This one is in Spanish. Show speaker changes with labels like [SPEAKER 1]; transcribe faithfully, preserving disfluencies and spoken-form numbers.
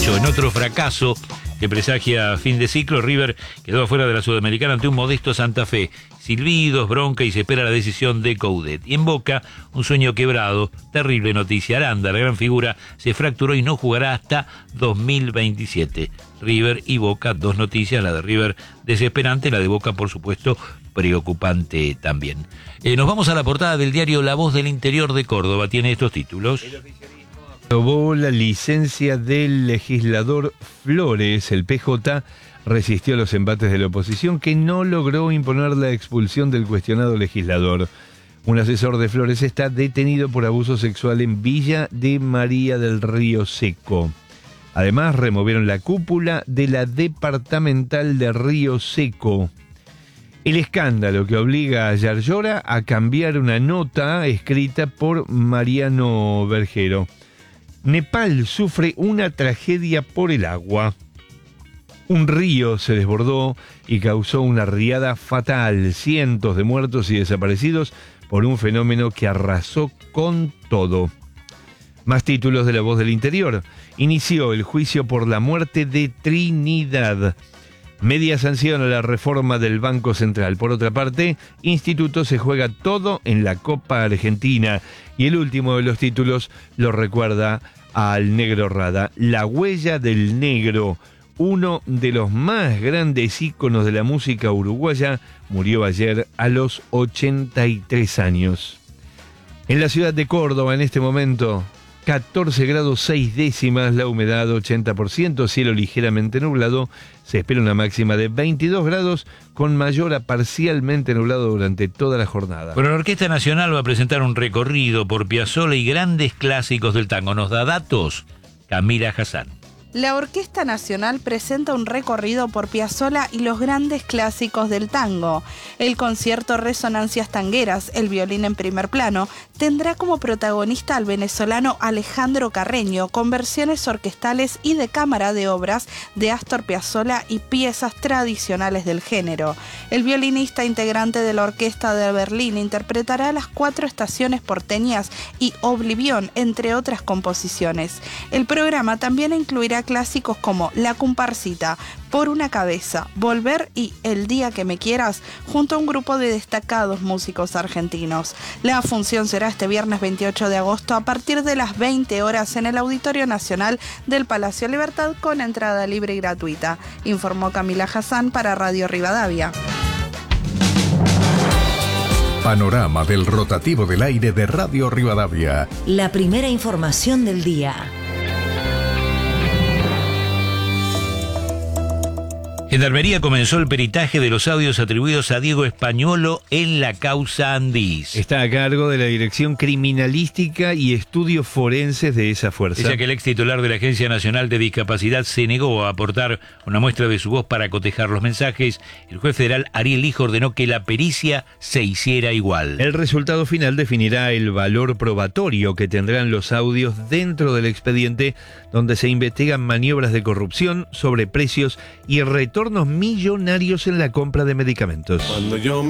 [SPEAKER 1] ocho. En otro fracaso que presagia fin de ciclo, River quedó afuera de la Sudamericana ante un modesto Santa Fe. Silbidos, bronca y se espera la decisión de Coudet. Y en Boca, un sueño quebrado. Terrible noticia. Aranda, la gran figura, se fracturó y no jugará hasta dos mil veintisiete. River y Boca, dos noticias. La de River desesperante, la de Boca, por supuesto, preocupante también. Eh, nos vamos a la portada del diario La Voz del Interior de Córdoba. Tiene estos títulos.
[SPEAKER 2] Aprobó la licencia del legislador Flores. El P J resistió los embates de la oposición, que no logró imponer la expulsión del cuestionado legislador. Un asesor de Flores está detenido por abuso sexual en Villa de María del Río Seco. Además, removieron la cúpula de la departamental de Río Seco. El escándalo que obliga a Yarlora a cambiar una nota escrita por Mariano Bergero. Nepal sufre una tragedia por el agua. Un río se desbordó y causó una riada fatal, cientos de muertos y desaparecidos por un fenómeno que arrasó con todo. Más títulos de La Voz del Interior. Inició el juicio por la muerte de Trinidad. Media sanción a la reforma del Banco Central. Por otra parte, Instituto se juega todo en la Copa Argentina. Y el último de los títulos lo recuerda al Negro Rada. La huella del negro. Uno de los más grandes íconos de la música uruguaya, murió ayer a los ochenta y tres años. En la ciudad de Córdoba, en este momento, catorce grados seis décimas, la humedad ochenta por ciento, cielo ligeramente nublado, se espera una máxima de veintidós grados, con mayor a parcialmente nublado durante toda la jornada.
[SPEAKER 1] Bueno, la Orquesta Nacional va a presentar un recorrido por Piazzolla y grandes clásicos del tango. ¿Nos da datos? Camila Hassan.
[SPEAKER 3] La Orquesta Nacional presenta un recorrido por Piazzolla y los grandes clásicos del tango. El concierto Resonancias Tangueras, el violín en primer plano, tendrá como protagonista al venezolano Alejandro Carreño, con versiones orquestales y de cámara de obras de Astor Piazzolla y piezas tradicionales del género. El violinista integrante de la Orquesta de Berlín interpretará las cuatro estaciones porteñas y Oblivión, entre otras composiciones. El programa también incluirá clásicos como La Comparsita, Por una Cabeza, Volver y El Día que Me Quieras, junto a un grupo de destacados músicos argentinos. La función será este viernes veintiocho de agosto a partir de las veinte horas en el Auditorio Nacional del Palacio Libertad, con entrada libre y gratuita, informó Camila Hassan para Radio Rivadavia.
[SPEAKER 4] Panorama del rotativo del aire de Radio Rivadavia.
[SPEAKER 5] La primera información del día.
[SPEAKER 1] Gendarmería comenzó el peritaje de los audios atribuidos a Diego Españolo en la causa Andís.
[SPEAKER 2] Está a cargo de la Dirección Criminalística y Estudios Forenses de esa fuerza.
[SPEAKER 1] Dice que el ex titular de la Agencia Nacional de Discapacidad se negó a aportar una muestra de su voz para cotejar los mensajes. El juez federal Ariel Lijo ordenó que la pericia se hiciera igual.
[SPEAKER 2] El resultado final definirá el valor probatorio que tendrán los audios dentro del expediente, donde se investigan maniobras de corrupción, sobreprecios y retornos millonarios en la compra de medicamentos.
[SPEAKER 6] Cuando yo me